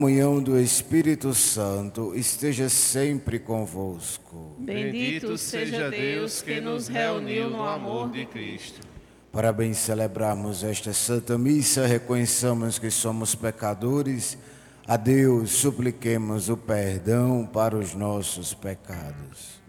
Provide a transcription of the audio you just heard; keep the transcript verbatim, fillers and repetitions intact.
comunhão do Espírito Santo esteja sempre convosco. Bendito seja Deus que nos reuniu no amor de Cristo. Para bem celebrarmos esta Santa Missa, reconheçamos que somos pecadores. A Deus supliquemos o perdão para os nossos pecados.